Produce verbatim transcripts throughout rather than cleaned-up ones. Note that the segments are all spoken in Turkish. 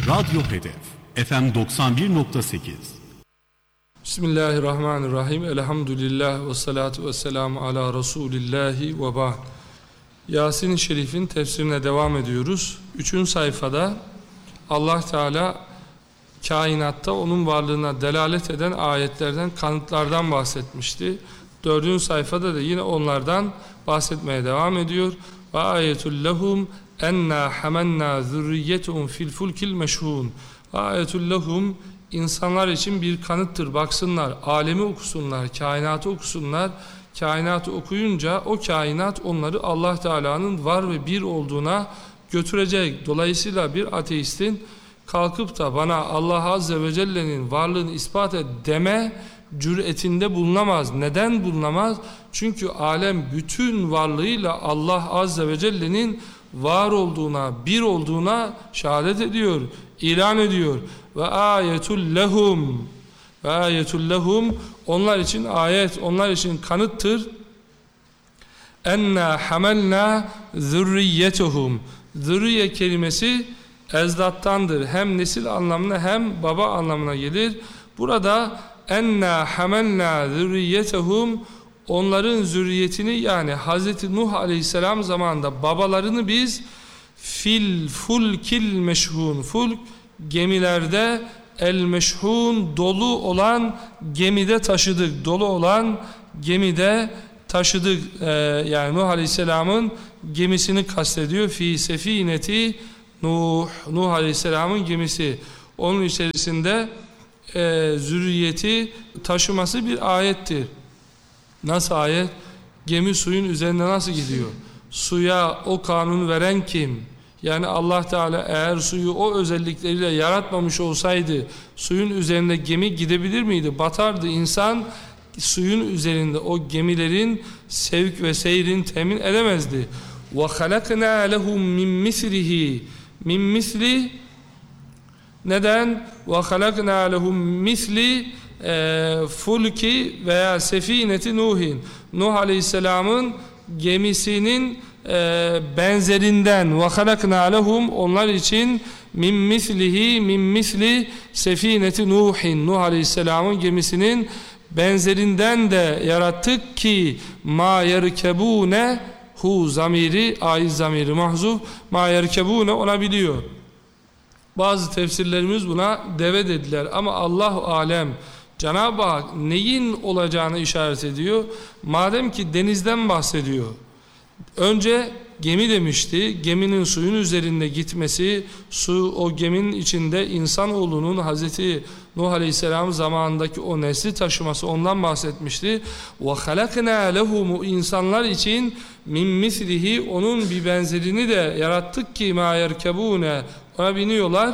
Radyo Hedef F M doksan bir nokta sekiz. Bismillahirrahmanirrahim. Elhamdülillah ve salatu ve selamu ala Resulillahi ve ba'd. Yasin-i Şerif'in tefsirine devam ediyoruz. Üçüncü sayfada Allah Teala kainatta onun varlığına delalet eden ayetlerden, kanıtlardan bahsetmişti. Dördüncü sayfada da yine onlardan bahsetmeye devam ediyor. Ve ayetul lehum enna hamanna zürriyetuhum fil fulkil meşhun. Ve ayetul lehum insanlar için bir kanıttır. Baksınlar, alemi okusunlar, kainatı okusunlar. Kainatı okuyunca o kainat onları Allah Teala'nın var ve bir olduğuna götürecek. Dolayısıyla bir ateistin kalkıp da bana Allah Azze ve Celle'nin varlığını ispat et deme cüretinde bulunamaz. Neden bulunamaz? Çünkü alem bütün varlığıyla Allah Azze ve Celle'nin var olduğuna, bir olduğuna şehadet ediyor, ilan ediyor. Ve ayetul lehum, ve ayetul lehum, onlar için ayet, onlar için kanıttır. Enna hamalna zürriyetuhum. Zürriye kelimesi ezdattandır. Hem nesil anlamına hem baba anlamına gelir. Burada enna hamalna zürriyetuhum, onların zürriyetini, yani Hazreti Nuh Aleyhisselam zamanında babalarını biz fil fulkil meşhun, fulk gemilerde, el meşhun dolu olan gemide taşıdık, dolu olan gemide taşıdık. Ee, yani Nuh Aleyhisselam'ın gemisini kastediyor. Fi sefineti Nuh, Nuh Aleyhisselam'ın gemisi. Onun içerisinde e, zürriyeti taşıması bir ayettir. Nasıl ayet? Gemi suyun üzerinde nasıl gidiyor? Suya o kanunu veren kim? Yani Allah Teala eğer suyu o özellikleriyle yaratmamış olsaydı suyun üzerinde gemi gidebilir miydi? Batardı. İnsan suyun üzerinde o gemilerin sevk ve seyrini temin edemezdi. وَخَلَقْنَا لَهُمْ مِنْ مِثْلِهِ Min misli, neden? وَخَلَقْنَا لَهُمْ مِثْلِ e, fulki veya sefineti Nuhin. Nuh Aleyhisselam'ın gemisinin e, benzerinden وَخَلَقْنَا لَهُمْ, onlar için min mislihi, min misli sefineti Nuhin, Nuh Aleyhisselam'ın gemisinin benzerinden de yarattık ki ma yerkebune, hu zamiri, aiz zamiri mahzuf, ma yerkebune olabiliyor. Bazı tefsirlerimiz buna deve dediler ama Allah-u alem, Cenab-ı Hak neyin olacağını işaret ediyor. Madem ki denizden bahsediyor, önce gemi demişti. Geminin suyun üzerinde gitmesi, su o geminin içinde insanoğlunun Hazreti Nuh Aleyhisselam zamanındaki o nesli taşıması, ondan bahsetmişti. وَخَلَقْنَا لَهُمُ insanlar için min mislihi, onun bir benzerini de yarattık ki مَا يَرْكَبُونَ, ona biniyorlar.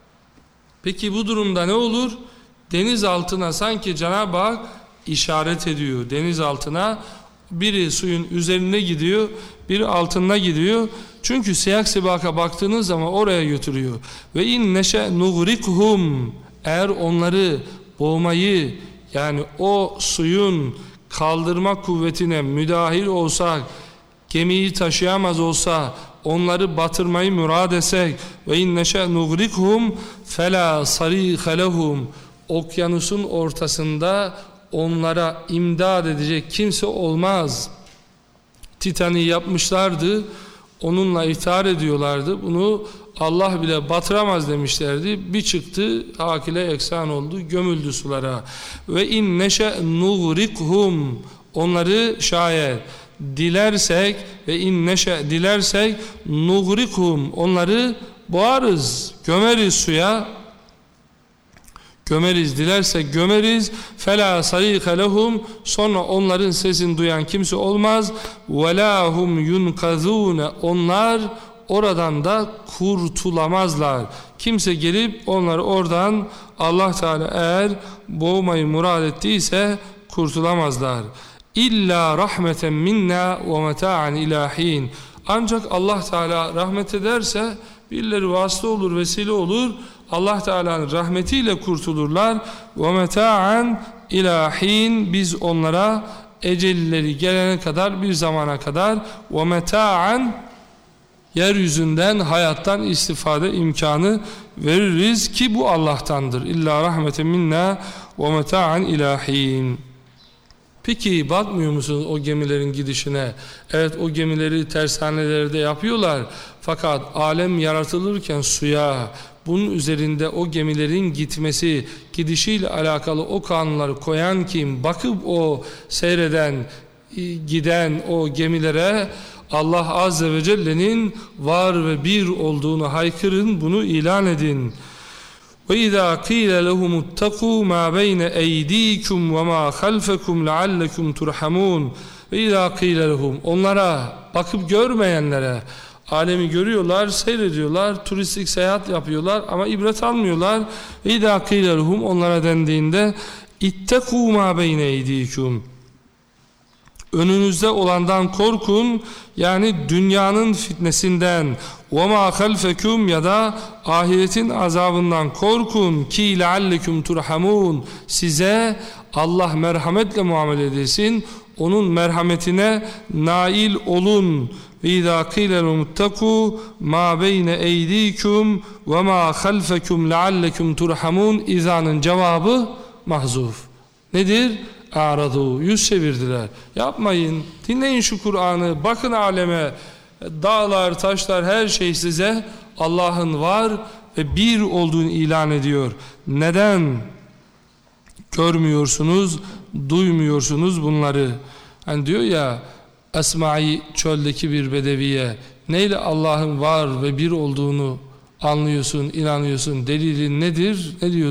Peki bu durumda ne olur? Deniz altına sanki Cenab-ı Hak işaret ediyor. Deniz altına biri suyun üzerine gidiyor, biri altına gidiyor. Çünkü siyak sibaka baktığınız zaman oraya götürüyor. Ve in neşe nugrikuhum, eğer onları boğmayı, yani o suyun kaldırma kuvvetine müdahil olsak, gemiyi taşıyamaz olsa, onları batırmayı murad etsek, ve in neşe nugrikuhum fela sarihe lehum, okyanusun ortasında onlara imdad edecek kimse olmaz. Titan'ı yapmışlardı, onunla iftihar ediyorlardı. Bunu Allah bile batıramaz demişlerdi. Bir çıktı, hakile eksan oldu, gömüldü sulara. Ve in neşe nugrikuhum, onları şayet dilersek, ve in neşe dilersek nugrikuhum, onları boğarız, gömeriz suya. Gömeriz, dilersek gömeriz. فَلَا صَرِيخَ لَهُمْ, sonra onların sesini duyan kimse olmaz. وَلَا هُمْ يُنْقَذُونَ, onlar oradan da kurtulamazlar. Kimse gelip onları oradan, Allah Teala eğer boğmayı murad ettiyse, kurtulamazlar. İlla rahmeten minna ve meta'an ilahin. Ancak Allah Teala rahmet ederse birileri vasıta olur, vesile olur. Allah Teala'nın rahmetiyle kurtulurlar. Ve meta'an ilahin, biz onlara ecelleri gelene kadar, bir zamana kadar, ve meta'an, yeryüzünden, hayattan istifade imkanı veririz ki bu Allah'tandır. İlla rahmeten minna ve meta'an ilahin. Peki bakmıyor musunuz o gemilerin gidişine? Evet, o gemileri tersanelerde yapıyorlar. Fakat alem yaratılırken suya, bunun üzerinde o gemilerin gitmesi, gidişiyle alakalı o kanunları koyan kim? Bakıp o seyreden, giden o gemilere Allah Azze ve Celle'nin var ve bir olduğunu haykırın, bunu ilan edin. وَإِذَا قِيلَ لَهُمُ اتَّقُوا مَا بَيْنَ اَيْد۪يكُمْ وَمَا خَلْفَكُمْ لَعَلَّكُمْ تُرْحَمُونَ وَإِذَا قِيلَ لَهُمْ Onlara, bakıp görmeyenlere, alemi görüyorlar, seyrediyorlar, turistik seyahat yapıyorlar ama ibret almıyorlar. وَإِذَا قِيلَ لَهُمْ Onlara dendiğinde اِتَّقُوا مَا بَيْنَ اَيْد۪يكُمْ Önünüzde olandan korkun, yani dünyanın fitnesinden, وَمَا خَلْفَكُمْ ya da ahiretin azabından korkun ki لَعَلَّكُمْ تُرْحَمُونَ Size Allah merhametle muamele edilsin, onun merhametine nail olun. وَإِذَا قِيلَ لَهُمُ اتَّقُوا مَا بَيْنَ اَيْد۪يكُمْ وَمَا خَلْفَكُمْ لَعَلَّكُمْ تُرْحَمُونَ İza'nın cevabı mahzuf. Nedir? Aradu, yüz çevirdiler. Yapmayın, dinleyin şu Kur'an'ı, bakın aleme, dağlar, taşlar, her şey size Allah'ın var ve bir olduğunu ilan ediyor. Neden görmüyorsunuz, duymuyorsunuz bunları? Hani diyor ya Esma'i çöldeki bir bedeviye, neyle Allah'ın var ve bir olduğunu anlıyorsun, inanıyorsun, delilin nedir? Ne diyor?